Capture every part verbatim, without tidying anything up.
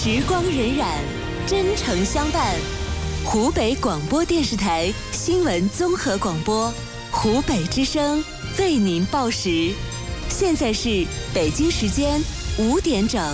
时光荏苒，真诚相伴。湖北广播电视台新闻综合广播，湖北之声为您报时。现在是北京时间五点整。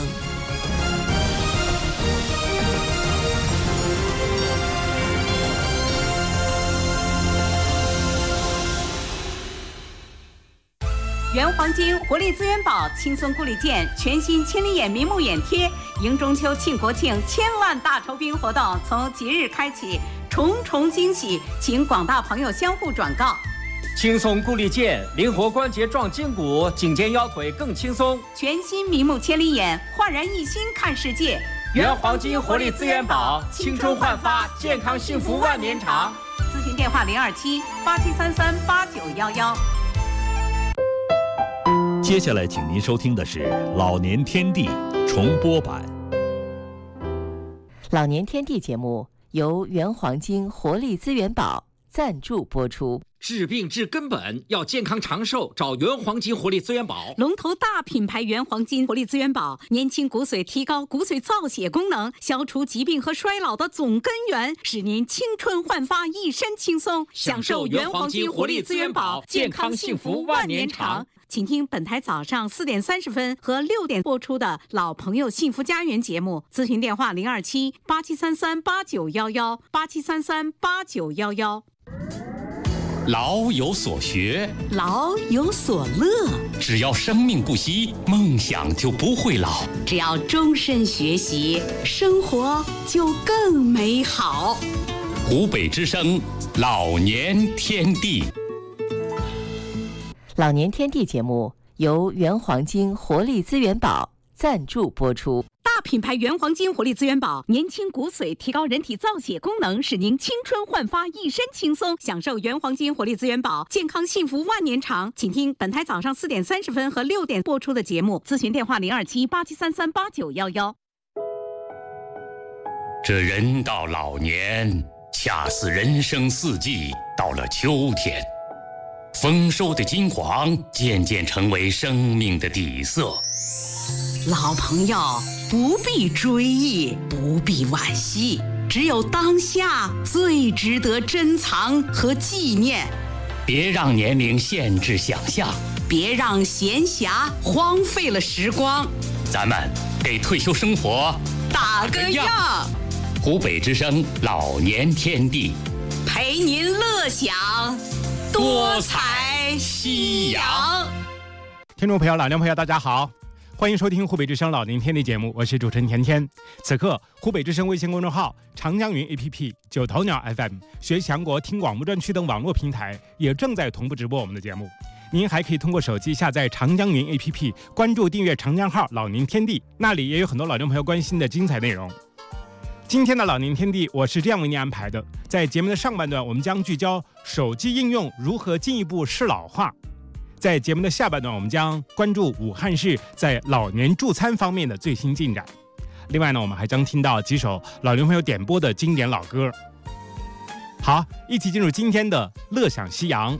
原黄金活力资源宝轻松护理健全新千里眼明目眼贴，迎中秋庆国庆千万大酬宾活动从即日开启，重重惊喜，请广大朋友相互转告。 轻松固力健，灵活关节壮筋骨，颈肩腰腿更轻松。 全新明目千里眼，焕然一新看世界。 原黄金活力资源宝，青春焕发，健康幸福万年长。 咨询电话零二七八七三三八九幺幺。 接下来，请您收听的是《老年天地》重播版。 老年天地节目由原黄金活力资源宝赞助播出。 治病治根本，要健康长寿，找原黄金活力资源宝。 龙头大品牌原黄金活力资源宝，年轻骨髓，提高骨髓造血功能，消除疾病和衰老的总根源，使您青春焕发，一身轻松。享受原黄金活力资源宝，健康幸福万年长。请听本台早上四点三十分和六点播出的老朋友幸福家园节目，咨询电话零二七八七三三八九幺幺八七三三八九幺幺。 老有所学， 老有所乐， 只要生命不息，梦想就不会老。 只要终身学习，生活就更美好。 湖北之声老年天地。 老年天地节目由原黄金活力资源宝赞助播出。 大品牌原黄金活力资源宝，年轻骨髓，提高人体造血功能，使您青春焕发，一身轻松。享受原黄金活力资源宝，健康幸福万年长。请听本台早上四点三十分和六点播出的节目，咨询电话零二七八七三三八九幺幺。 这人到老年，恰似人生四季到了秋天，丰收的金黄渐渐成为生命的底色。 老朋友不必追忆，不必惋惜，只有当下最值得珍藏和纪念。 别让年龄限制想象， 别让闲暇荒废了时光。 咱们给退休生活打个样。 湖北之声老年天地， 陪您乐享多彩夕阳。 听众朋友、老年朋友，大家好，欢迎收听湖北之声老年天地节目，我是主持人甜甜。此刻，湖北之声微信公众号、长江云 A P P、九头鸟 F M、学强国听广播专区等网络平台也正在同步直播我们的节目。您还可以通过手机下载长江云 A P P， 关注订阅长江号老年天地，那里也有很多老年朋友关心的精彩内容。今天的老年天地，我是这样为您安排的。在节目的上半段，我们将聚焦手机应用如何进一步适老化；在节目的下半段，我们将关注武汉市在老年助餐方面的最新进展。另外呢，我们还将听到几首老年朋友点播的经典老歌。好，一起进入今天的乐享夕阳。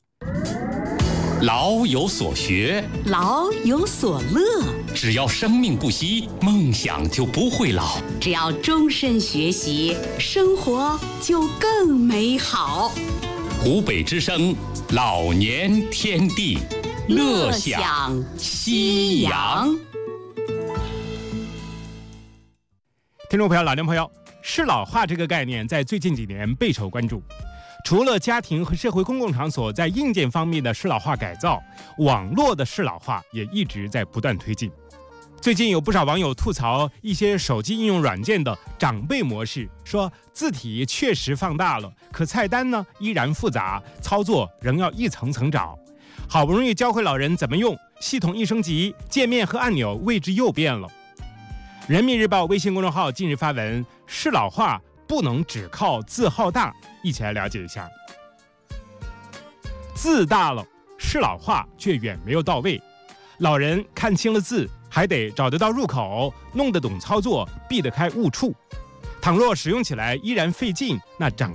老有所学， 老有所乐， 只要生命不息，梦想就不会老。 只要终身学习，生活就更美好。 湖北之声老年天地，乐享夕阳。 听众朋友、老年朋友，适老化这个概念在最近几年备受关注。除了家庭和社会公共场所在硬件方面的适老化改造，网络的适老化也一直在不断推进。最近有不少网友吐槽一些手机应用软件的长辈模式，说字体确实放大了，可菜单呢依然复杂，操作仍要一层层找。好不容易教会老人怎么用，系统一升级，界面和按钮位置又变了。人民日报微信公众号近日发文，适老化不能只靠字号大，一起来了解一下。字大了，适老化却远没有到位。老人看清了字，还得找得到入口，弄得懂操作，避得开误触。倘若使用起来依然费劲，那长